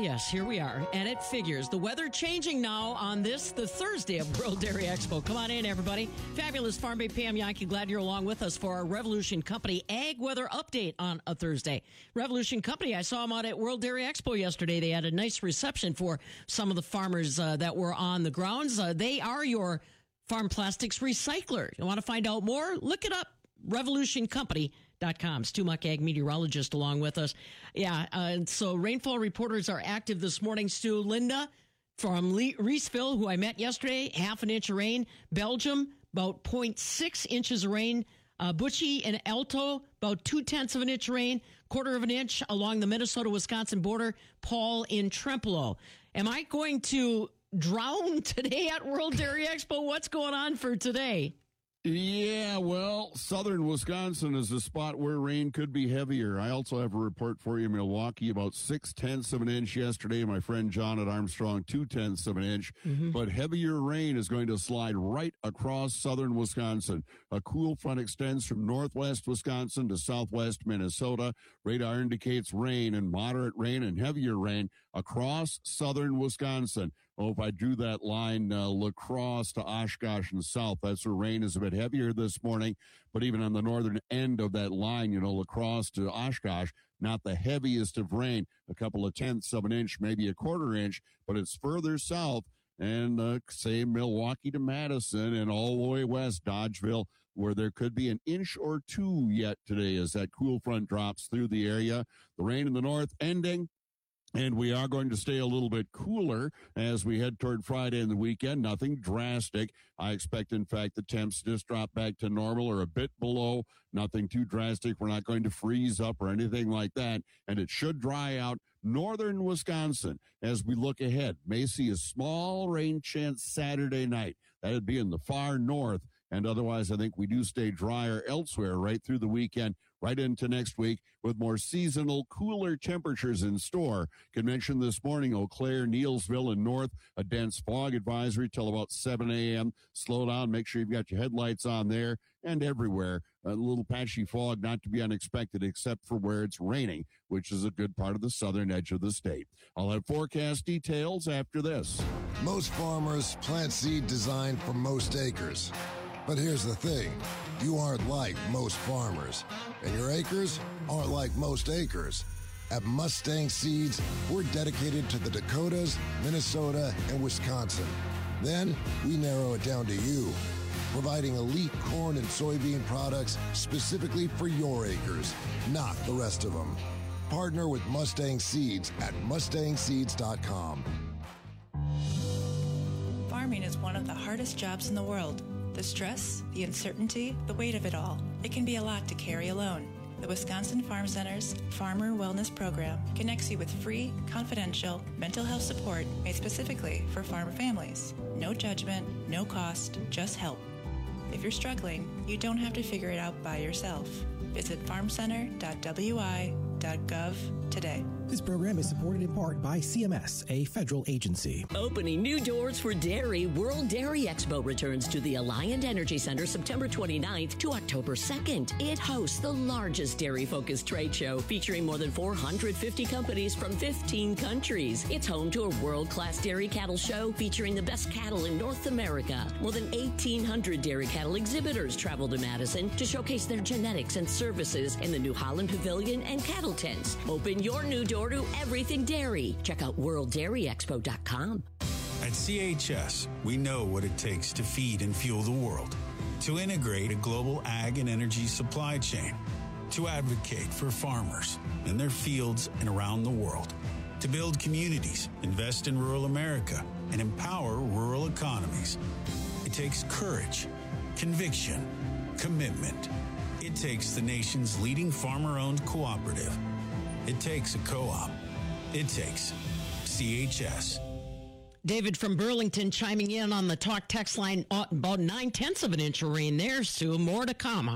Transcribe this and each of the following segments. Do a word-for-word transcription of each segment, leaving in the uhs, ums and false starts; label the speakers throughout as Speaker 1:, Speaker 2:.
Speaker 1: yes, here we are. And it figures. The weather changing now on this, the Thursday of World Dairy Expo. Come on in, everybody. Fabulous Farm Bay Pam Yankee. Glad you're along with us for our Revolution Company Ag Weather Update on a Thursday. Revolution Company, I saw them out at World Dairy Expo yesterday. They had a nice reception for some of the farmers uh, that were on the grounds. Uh, they are your farm plastics recycler. You want to find out more? Look it up. revolution company dot com. Stu Muck, ag meteorologist, along with us. Yeah, uh, so rainfall reporters are active this morning. Stu, Linda from Le- Reeseville, who I met yesterday, half an inch of rain. Belgium, about zero point six inches of rain. Uh, Butchie and Alto, about two-tenths of an inch of rain. Quarter of an inch along the Minnesota-Wisconsin border. Paul in Trempealeau. Am I going to drown today at World Dairy Expo? What's going on for today?
Speaker 2: Yeah, well, southern Wisconsin is a spot where rain could be heavier. I also have a report for you, Milwaukee, about six-tenths of an inch yesterday. My friend John at Armstrong, two-tenths of an inch. Mm-hmm. But heavier rain is going to slide right across southern Wisconsin. A cool front extends from northwest Wisconsin to southwest Minnesota. Radar indicates rain and moderate rain and heavier rain across southern Wisconsin. Oh, if I drew that line, uh, La Crosse to Oshkosh and south, that's where rain is a bit heavier this morning. But even on the northern end of that line, you know, La Crosse to Oshkosh, not the heaviest of rain, a couple of tenths of an inch, maybe a quarter inch, but it's further south. And uh, say Milwaukee to Madison and all the way west, Dodgeville, where there could be an inch or two yet today as that cool front drops through the area. The rain in the north ending. And we are going to stay a little bit cooler as we head toward Friday and the weekend. Nothing drastic. I expect, in fact, the temps just drop back to normal or a bit below. Nothing too drastic. We're not going to freeze up or anything like that. And it should dry out northern Wisconsin as we look ahead. May see a small rain chance Saturday night. That would be in the far north. And otherwise, I think we do stay drier elsewhere right through the weekend, right into next week with more seasonal, cooler temperatures in store. Can mention this morning, Eau Claire, Neillsville, and north, a dense fog advisory till about seven a.m. Slow down. Make sure you've got your headlights on there and everywhere. A little patchy fog, not to be unexpected, except for where it's raining, which is a good part of the southern edge of the state. I'll have forecast details after this.
Speaker 3: Most farmers plant seed designed for most acres. But here's the thing, you aren't like most farmers, and your acres aren't like most acres. At Mustang Seeds, we're dedicated to the Dakotas, Minnesota, and Wisconsin. Then we narrow it down to you, providing elite corn and soybean products specifically for your acres, not the rest of them. Partner with Mustang Seeds at mustang seeds dot com.
Speaker 4: Farming is one of the hardest jobs in the world. The stress, the uncertainty, the weight of it all. It can be a lot to carry alone. The Wisconsin Farm Center's Farmer Wellness Program connects you with free, confidential mental health support made specifically for farm families. No judgment, no cost, just help. If you're struggling, you don't have to figure it out by yourself. Visit farm center dot w i dot gov today.
Speaker 5: This program is supported in part by C M S, a federal agency.
Speaker 6: Opening new doors for dairy, World Dairy Expo returns to the Alliant Energy Center September twenty-ninth to October second. It hosts the largest dairy-focused trade show featuring more than four hundred fifty companies from fifteen countries. It's home to a world-class dairy cattle show featuring the best cattle in North America. More than eighteen hundred dairy cattle exhibitors travel to Madison to showcase their genetics and services in the New Holland Pavilion and cattle tents. Open your new door to everything dairy. Check out world dairy expo dot com.
Speaker 7: At C H S, we know what it takes to feed and fuel the world, to integrate a global ag and energy supply chain, to advocate for farmers in their fields and around the world, to build communities, invest in rural America, and empower rural economies. It takes courage, conviction, commitment. It takes the nation's leading farmer-owned cooperative. It takes a co-op. It takes C H S.
Speaker 1: David from Burlington chiming in on the talk text line, uh, about nine-tenths of an inch of rain there, Sue. More to come, huh?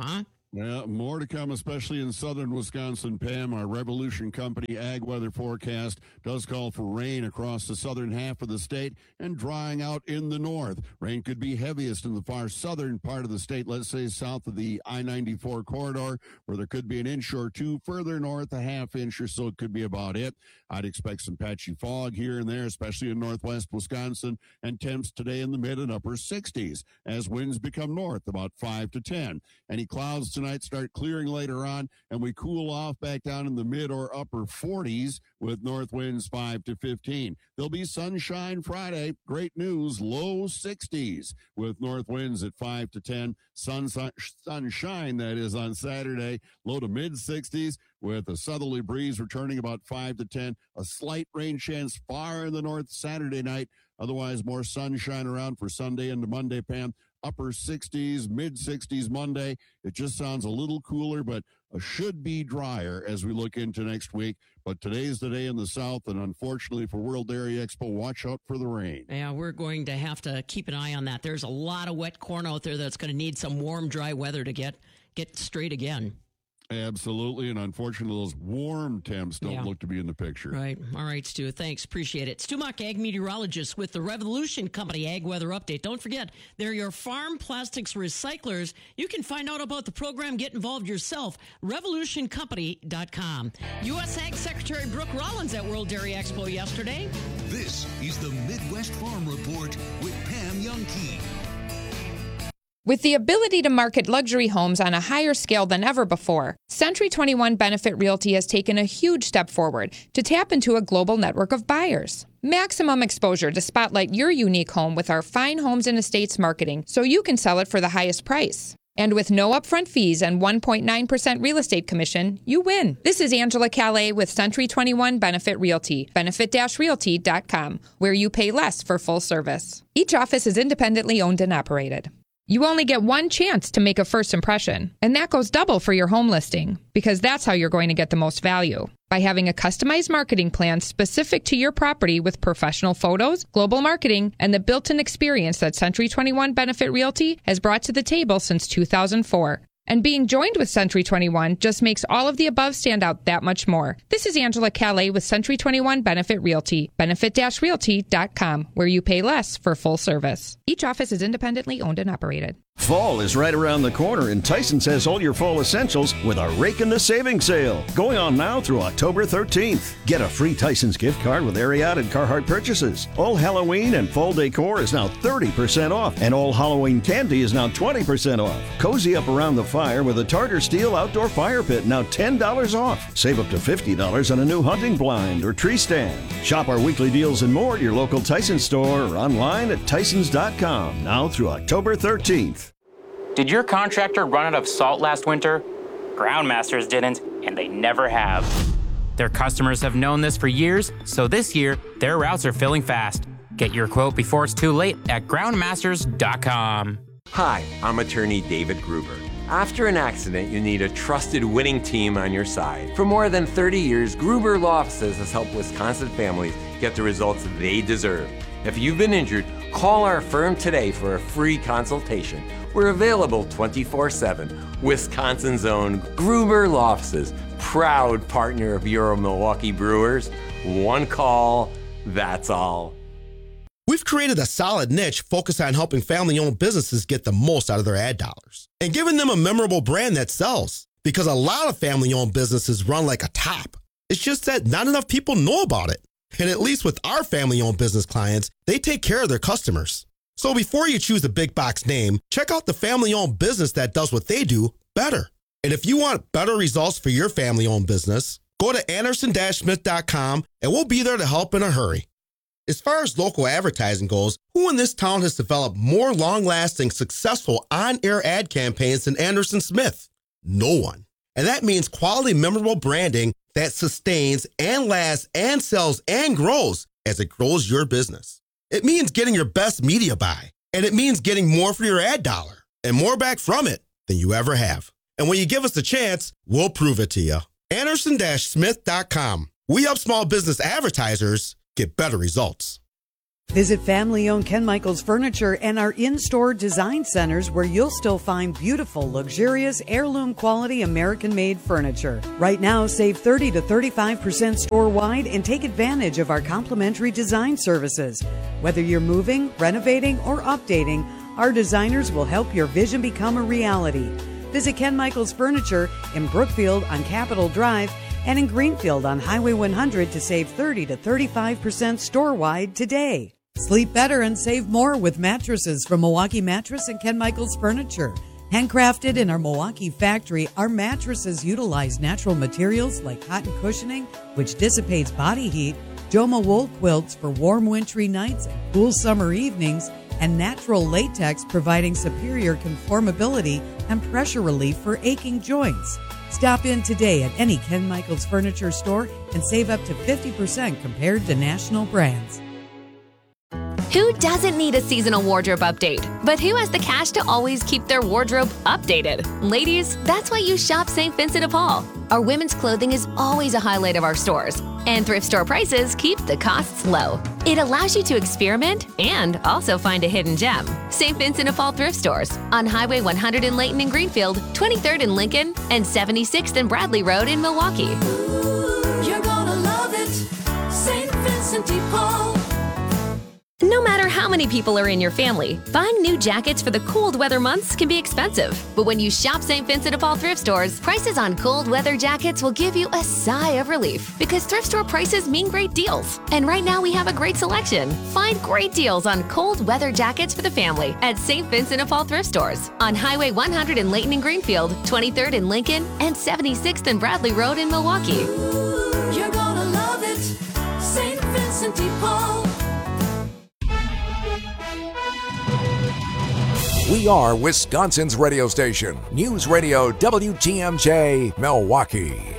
Speaker 2: Yeah, more to come, especially in southern Wisconsin, Pam. Our Revolution Company ag weather forecast does call for rain across the southern half of the state and drying out in the north. Rain could be heaviest in the far southern part of the state, let's say south of the I ninety-four corridor, where there could be an inch or two. Further north, a half inch or so could be about it. I'd expect some patchy fog here and there, especially in northwest Wisconsin, and temps today in the mid and upper sixties as winds become north about five to ten. Any clouds tonight start clearing later on, and we cool off back down in the mid or upper forties with north winds five to fifteen. There'll be sunshine Friday. Great news, low sixties with north winds at five to ten. Sun, sun, sunshine, that is, on Saturday, low to mid sixties with a southerly breeze returning about five to ten. A slight rain chance far in the north Saturday night. Otherwise, more sunshine around for Sunday into Monday, Pam. Upper sixties, mid sixties Monday. It just sounds a little cooler, but should be drier as we look into next week. But today's the day in the south, and unfortunately for World Dairy Expo, watch out for the rain.
Speaker 1: Yeah, we're going to have to keep an eye on that. There's a lot of wet corn out there that's going to need some warm, dry weather to get get straight again.
Speaker 2: Absolutely, and unfortunately, those warm temps don't
Speaker 1: Yeah.
Speaker 2: look to be in the picture.
Speaker 1: Right. All right, Stu. Thanks. Appreciate it. Stu Muck, ag meteorologist with the Revolution Company Ag Weather Update. Don't forget, they're your farm plastics recyclers. You can find out about the program, get involved yourself, revolution company dot com. U S Ag Secretary Brooke Rollins at World Dairy Expo yesterday.
Speaker 8: This is the Midwest Farm Report with Pam Youngkey.
Speaker 9: With the ability to market luxury homes on a higher scale than ever before, Century twenty-one Benefit Realty has taken a huge step forward to tap into a global network of buyers. Maximum exposure to spotlight your unique home with our fine homes and estates marketing so you can sell it for the highest price. And with no upfront fees and one point nine percent real estate commission, you win. This is Angela Calais with Century twenty-one Benefit Realty, benefit dash realty dot com, where you pay less for full service. Each office is independently owned and operated. You only get one chance to make a first impression, and that goes double for your home listing, because that's how you're going to get the most value. By having a customized marketing plan specific to your property with professional photos, global marketing, and the built-in experience that Century twenty-one Benefit Realty has brought to the table since two thousand four. And being joined with Century twenty-one just makes all of the above stand out that much more. This is Angela Calais with Century twenty-one Benefit Realty, benefit dash realty dot com, where you pay less for full service. Each office is independently owned and operated.
Speaker 10: Fall is right around the corner, and Tyson's has all your fall essentials with our Rake in the Savings sale going on now through October thirteenth. Get a free Tyson's gift card with Ariat and Carhartt purchases. All Halloween and fall decor is now thirty percent off, and all Halloween candy is now twenty percent off. Cozy up around the fire with a Tartar Steel outdoor fire pit, now ten dollars off. Save up to fifty dollars on a new hunting blind or tree stand. Shop our weekly deals and more at your local Tyson's store or online at tysons dot com now through October thirteenth.
Speaker 11: Did your contractor run out of salt last winter? Groundmasters didn't, and they never have. Their customers have known this for years, so this year, their routes are filling fast. Get your quote before it's too late at groundmasters dot com.
Speaker 12: Hi, I'm attorney David Gruber. After an accident, you need a trusted winning team on your side. For more than thirty years, Gruber Law Offices has helped Wisconsin families get the results they deserve. If you've been injured, call our firm today for a free consultation. We're available twenty-four seven. Wisconsin's own Gruber Law Offices, proud partner of Euro Milwaukee Brewers. One call, that's all.
Speaker 13: We've created a solid niche focused on helping family-owned businesses get the most out of their ad dollars and giving them a memorable brand that sells. Because a lot of family-owned businesses run like a top. It's just that not enough people know about it. And at least with our family-owned business clients, they take care of their customers. So before you choose a big box name, check out the family-owned business that does what they do better. And if you want better results for your family-owned business, go to anderson dash smith dot com and we'll be there to help in a hurry. As far as local advertising goes, who in this town has developed more long-lasting, successful on-air ad campaigns than Anderson Smith? No one. And that means quality, memorable branding that sustains and lasts and sells and grows as it grows your business. It means getting your best media buy, and it means getting more for your ad dollar and more back from it than you ever have. And when you give us a chance, we'll prove it to you. anderson dash smith dot com. We help small business advertisers get better results.
Speaker 14: Visit family-owned Ken Michaels Furniture and our in-store design centers where you'll still find beautiful, luxurious, heirloom-quality American-made furniture. Right now, save thirty to thirty-five percent store-wide and take advantage of our complimentary design services. Whether you're moving, renovating, or updating, our designers will help your vision become a reality. Visit Ken Michaels Furniture in Brookfield on Capitol Drive and in Greenfield on Highway one hundred to save thirty to thirty-five percent store-wide today. Sleep better and save more with mattresses from Milwaukee Mattress and Ken Michaels Furniture. Handcrafted in our Milwaukee factory, our mattresses utilize natural materials like cotton cushioning, which dissipates body heat, Joma wool quilts for warm wintry nights and cool summer evenings, and natural latex providing superior conformability and pressure relief for aching joints. Stop in today at any Ken Michaels Furniture store and save up to fifty percent compared to national brands.
Speaker 15: Who doesn't need a seasonal wardrobe update? But who has the cash to always keep their wardrobe updated? Ladies, that's why you shop Saint Vincent de Paul. Our women's clothing is always a highlight of our stores, and thrift store prices keep the costs low. It allows you to experiment and also find a hidden gem. Saint Vincent de Paul thrift stores on Highway one hundred in Layton and Greenfield, twenty-third in Lincoln, and seventy-sixth and Bradley Road in Milwaukee.
Speaker 16: Ooh, you're gonna love it, Saint Vincent de Paul.
Speaker 15: No matter how many people are in your family, buying new jackets for the cold weather months can be expensive. But when you shop Saint Vincent de Paul thrift stores, prices on cold weather jackets will give you a sigh of relief because thrift store prices mean great deals. And right now we have a great selection. Find great deals on cold weather jackets for the family at Saint Vincent de Paul thrift stores on Highway one hundred in Layton and Greenfield, twenty-third in Lincoln, and seventy-sixth and Bradley Road in Milwaukee.
Speaker 16: Ooh, you're gonna love it, Saint Vincent de Paul.
Speaker 17: We are Wisconsin's radio station, News Radio W T M J, Milwaukee.